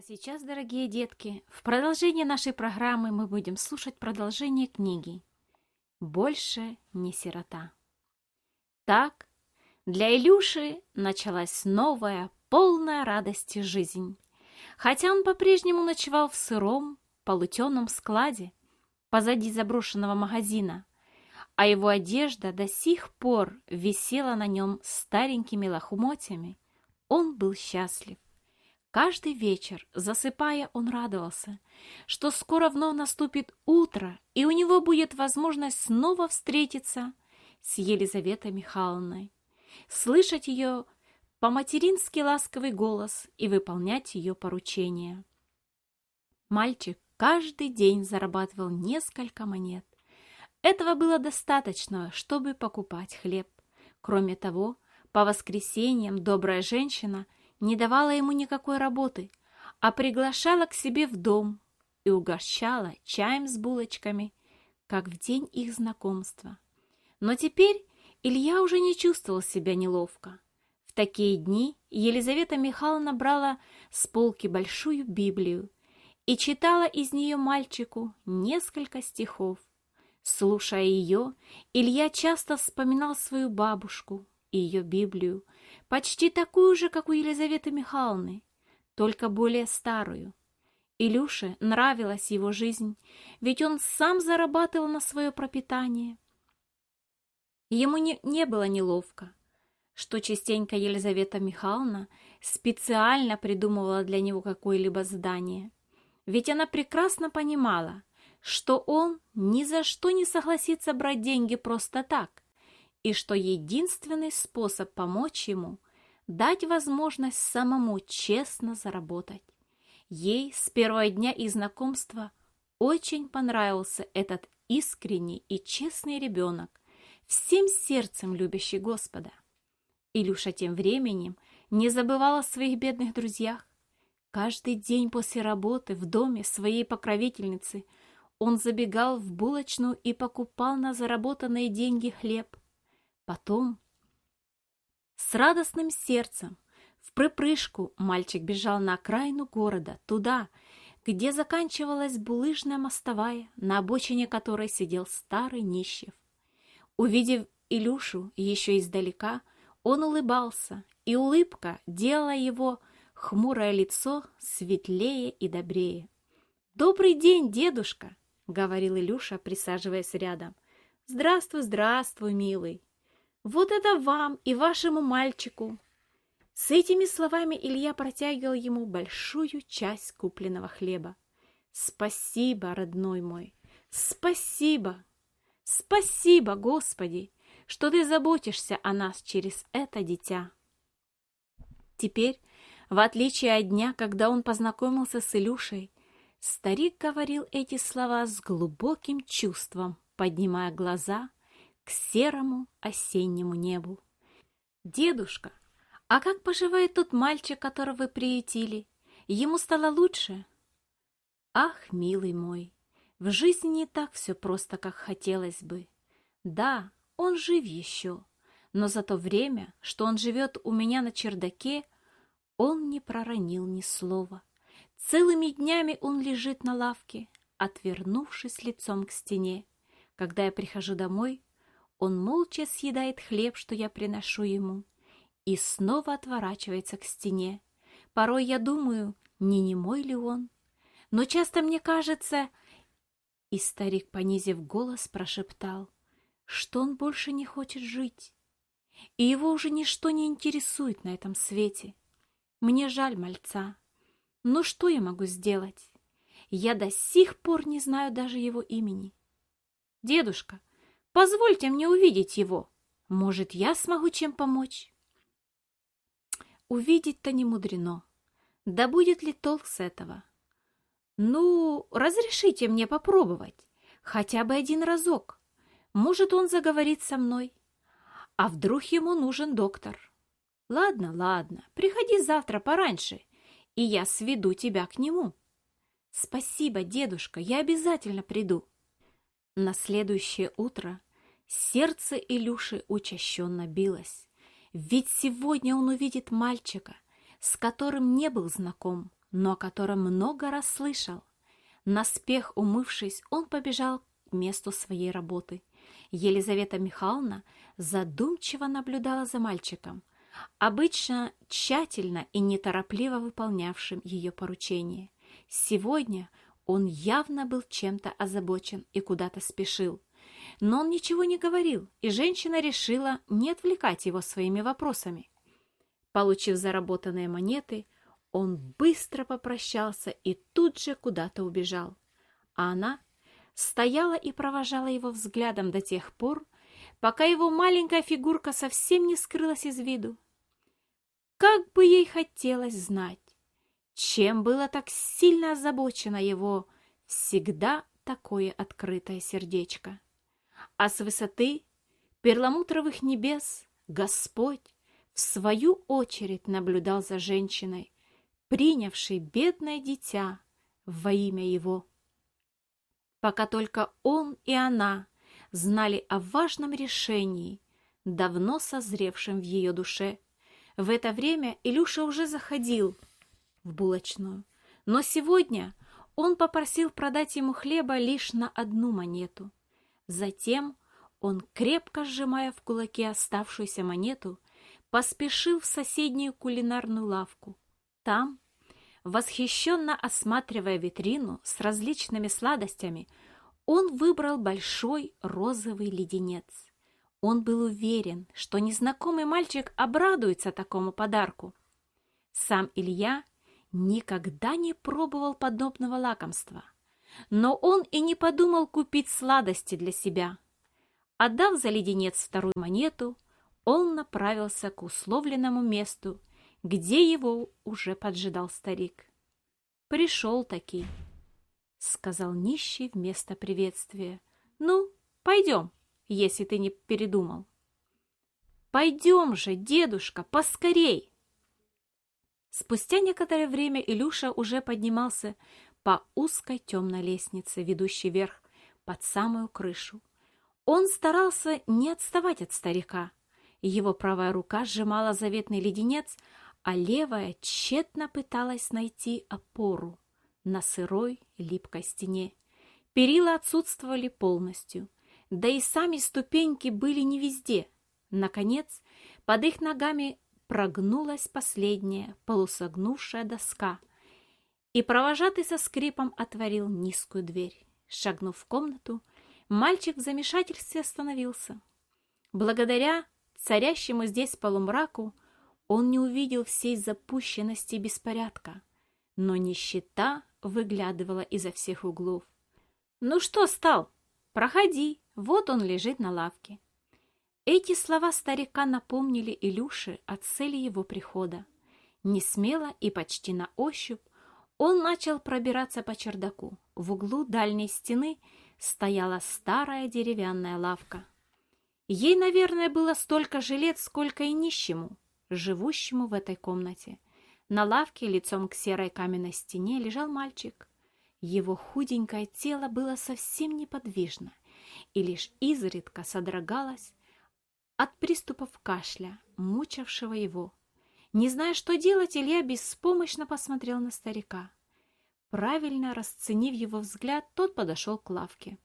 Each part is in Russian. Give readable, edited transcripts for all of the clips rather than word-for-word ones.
Сейчас, дорогие детки, в продолжении нашей программы мы будем слушать продолжение книги «Больше не сирота». Так, для Илюши началась новая, полная радости жизнь. Хотя он по-прежнему ночевал в сыром, полутемном складе позади заброшенного магазина, а его одежда до сих пор висела на нем старенькими лохмотьями, он был счастлив. Каждый вечер, засыпая, он радовался, что скоро вновь наступит утро, и у него будет возможность снова встретиться с Елизаветой Михайловной, слышать ее по-матерински ласковый голос и выполнять ее поручения. Мальчик каждый день зарабатывал несколько монет. Этого было достаточно, чтобы покупать хлеб. Кроме того, по воскресеньям добрая женщина не давала ему никакой работы, а приглашала к себе в дом и угощала чаем с булочками, как в день их знакомства. Но теперь Илья уже не чувствовал себя неловко. В такие дни Елизавета Михайловна брала с полки большую Библию и читала из нее мальчику несколько стихов. Слушая ее, Илья часто вспоминал свою бабушку и ее Библию, почти такую же, как у Елизаветы Михайловны, только более старую. Илюше нравилась его жизнь, ведь он сам зарабатывал на свое пропитание. Ему не было неловко, что частенько Елизавета Михайловна специально придумывала для него какое-либо задание, ведь она прекрасно понимала, что он ни за что не согласится брать деньги просто так, и что единственный способ помочь ему – дать возможность самому честно заработать. Ей с первого дня их знакомства очень понравился этот искренний и честный ребенок, всем сердцем любящий Господа. Илюша тем временем не забывал о своих бедных друзьях. Каждый день после работы в доме своей покровительницы он забегал в булочную и покупал на заработанные деньги хлеб. Потом с радостным сердцем вприпрыжку мальчик бежал на окраину города, туда, где заканчивалась булыжная мостовая, на обочине которой сидел старый Нищев. Увидев Илюшу еще издалека, он улыбался, и улыбка делала его хмурое лицо светлее и добрее. «Добрый день, дедушка!» — говорил Илюша, присаживаясь рядом. «Здравствуй, здравствуй, милый! Вот это вам и вашему мальчику!» С этими словами Илья протягивал ему большую часть купленного хлеба. «Спасибо, родной мой! Спасибо! Спасибо, Господи, что ты заботишься о нас через это дитя!» Теперь, в отличие от дня, когда он познакомился с Илюшей, старик говорил эти слова с глубоким чувством, поднимая глаза к серому осеннему небу. «Дедушка, а как поживает тот мальчик, которого вы приютили? Ему стало лучше?» «Ах, милый мой, в жизни не так все просто, как хотелось бы. Да, он жив еще, но за то время, что он живет у меня на чердаке, он не проронил ни слова. Целыми днями он лежит на лавке, отвернувшись лицом к стене. Когда я прихожу домой, он молча съедает хлеб, что я приношу ему, и снова отворачивается к стене. Порой я думаю, не немой ли он? Но часто мне кажется...» И старик, понизив голос, прошептал, что он больше не хочет жить, и его уже ничто не интересует на этом свете. Мне жаль мальца. Но что я могу сделать? Я до сих пор не знаю даже его имени. Дедушка, позвольте мне увидеть его. Может, я смогу чем помочь? Увидеть-то не мудрено. Да будет ли толк с этого? Ну, разрешите мне попробовать. Хотя бы один разок. Может, он заговорит со мной. А вдруг ему нужен доктор? Ладно, ладно, приходи завтра пораньше, и я сведу тебя к нему. Спасибо, дедушка, я обязательно приду. На следующее утро сердце Илюши учащенно билось, ведь сегодня он увидит мальчика, с которым не был знаком, но о котором много раз слышал. Наспех умывшись, он побежал к месту своей работы. Елизавета Михайловна задумчиво наблюдала за мальчиком, обычно тщательно и неторопливо выполнявшим ее поручение. Сегодня он явно был чем-то озабочен и куда-то спешил. Но он ничего не говорил, и женщина решила не отвлекать его своими вопросами. Получив заработанные монеты, он быстро попрощался и тут же куда-то убежал. А она стояла и провожала его взглядом до тех пор, пока его маленькая фигурка совсем не скрылась из виду. Как бы ей хотелось знать, чем было так сильно озабочено его всегда такое открытое сердечко. А с высоты перламутровых небес Господь в свою очередь наблюдал за женщиной, принявшей бедное дитя во имя его. Пока только он и она знали о важном решении, давно созревшем в ее душе. В это время Илюша уже заходил в булочную, но сегодня он попросил продать ему хлеба лишь на 1 монету. Затем он, крепко сжимая в кулаке оставшуюся монету, поспешил в соседнюю кулинарную лавку. Там, восхищенно осматривая витрину с различными сладостями, он выбрал большой розовый леденец. Он был уверен, что незнакомый мальчик обрадуется такому подарку. Сам Илья никогда не пробовал подобного лакомства, но он и не подумал купить сладости для себя. Отдав за леденец 2-ю монету, он направился к условленному месту, где его уже поджидал старик. «Пришел-таки», — сказал нищий вместо приветствия. «Ну, пойдем, если ты не передумал». «Пойдем же, дедушка, поскорей!» Спустя некоторое время Илюша уже поднимался по узкой темной лестнице, ведущей вверх под самую крышу. Он старался не отставать от старика. Его правая рука сжимала заветный леденец, а левая тщетно пыталась найти опору на сырой липкой стене. Перила отсутствовали полностью, да и сами ступеньки были не везде. Наконец, под их ногами прогнулась последняя полусогнувшая доска, и провожатый со скрипом отворил низкую дверь. Шагнув в комнату, мальчик в замешательстве остановился. Благодаря царящему здесь полумраку он не увидел всей запущенности и беспорядка, но нищета выглядывала изо всех углов. «Ну что стал? Проходи, вот он лежит на лавке». Эти слова старика напомнили Илюше о цели его прихода. Несмело и почти на ощупь он начал пробираться по чердаку. В углу дальней стены стояла старая деревянная лавка. Ей, наверное, было столько же лет, сколько и нищему, живущему в этой комнате. На лавке лицом к серой каменной стене лежал мальчик. Его худенькое тело было совсем неподвижно и лишь изредка содрогалось от приступов кашля, мучавшего его. Не зная, что делать, Илья беспомощно посмотрел на старика. Правильно расценив его взгляд, тот подошел к лавке.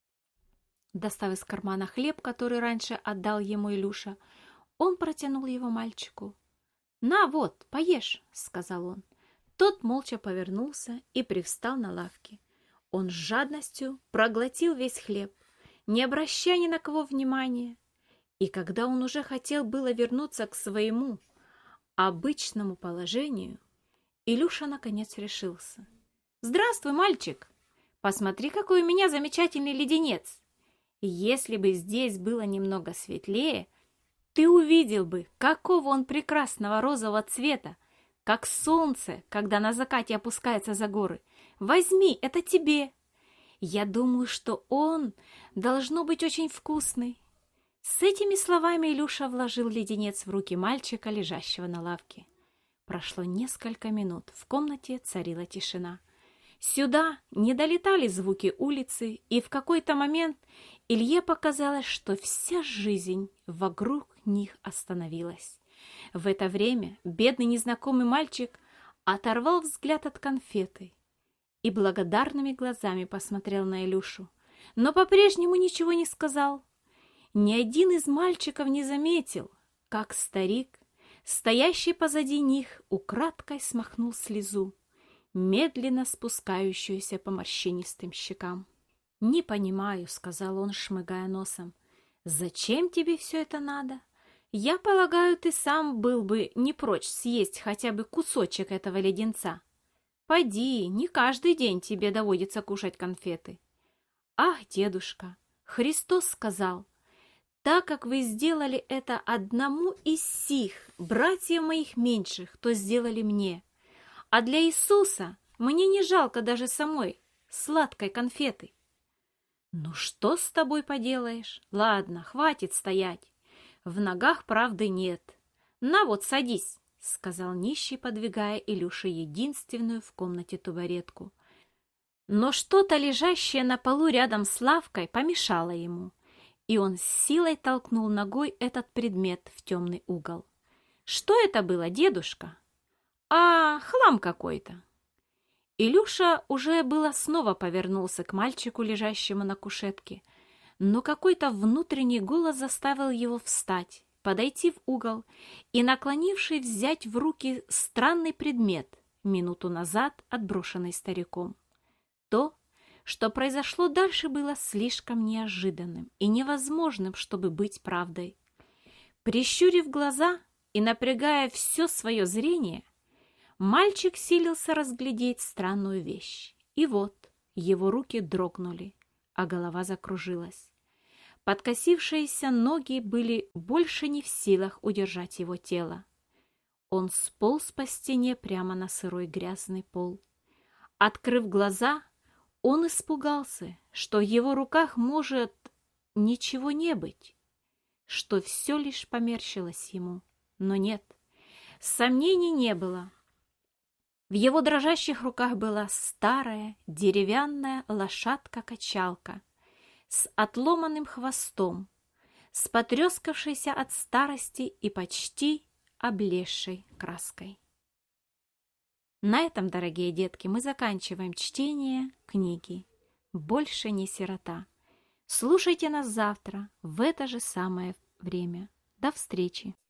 Достав из кармана хлеб, который раньше отдал ему Илюша, он протянул его мальчику. «На вот, поешь», — сказал он. Тот молча повернулся и привстал на лавке. Он с жадностью проглотил весь хлеб, не обращая ни на кого внимания. И когда он уже хотел было вернуться к своему обычному положению, Илюша наконец решился. «Здравствуй, мальчик! Посмотри, какой у меня замечательный леденец! Если бы здесь было немного светлее, ты увидел бы, какого он прекрасного розового цвета, как солнце, когда на закате опускается за горы. Возьми, это тебе! Я думаю, что он должно быть очень вкусный». С этими словами Илюша вложил леденец в руки мальчика, лежащего на лавке. Прошло несколько минут, в комнате царила тишина. Сюда не долетали звуки улицы, и в какой-то момент Илье показалось, что вся жизнь вокруг них остановилась. В это время бедный незнакомый мальчик оторвал взгляд от конфеты и благодарными глазами посмотрел на Илюшу, но по-прежнему ничего не сказал. Ни один из мальчиков не заметил, как старик, стоящий позади них, украдкой смахнул слезу, медленно спускающуюся по морщинистым щекам. «Не понимаю», — сказал он, шмыгая носом, — «зачем тебе все это надо? Я полагаю, ты сам был бы не прочь съесть хотя бы кусочек этого леденца. Поди, не каждый день тебе доводится кушать конфеты». «Ах, дедушка, Христос сказал, так как вы сделали это одному из сих, братьев моих меньших, то сделали мне. А для Иисуса мне не жалко даже самой сладкой конфеты». «Ну что с тобой поделаешь? Ладно, хватит стоять. В ногах правды нет. На вот, садись», — сказал нищий, подвигая Илюше единственную в комнате табуретку. Но что-то, лежащее на полу рядом с лавкой, помешало ему, и он с силой толкнул ногой этот предмет в темный угол. «Что это было, дедушка?» «А, хлам какой-то». Илюша уже было снова повернулся к мальчику, лежащему на кушетке, но какой-то внутренний голос заставил его встать, подойти в угол и, наклонившись, взять в руки странный предмет, минуту назад отброшенный стариком. То, что произошло дальше, было слишком неожиданным и невозможным, чтобы быть правдой. Прищурив глаза и напрягая все свое зрение, мальчик силился разглядеть странную вещь. И вот его руки дрогнули, а голова закружилась. Подкосившиеся ноги были больше не в силах удержать его тело. Он сполз по стене прямо на сырой грязный пол. Открыв глаза, он испугался, что в его руках может ничего не быть, что все лишь померещилось ему. Но нет, сомнений не было. В его дрожащих руках была старая деревянная лошадка-качалка с отломанным хвостом, с потрескавшейся от старости и почти облезшей краской. На этом, дорогие детки, мы заканчиваем чтение книги «Больше не сирота». Слушайте нас завтра в это же самое время. До встречи!